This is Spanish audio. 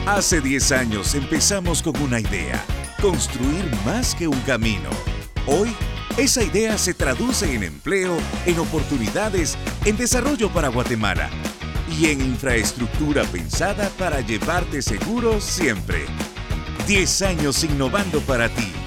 Hace 10 años empezamos con una idea, construir más que un camino. Hoy, esa idea se traduce en empleo, en oportunidades, en desarrollo para Guatemala y en infraestructura pensada para llevarte seguro siempre. 10 años innovando para ti.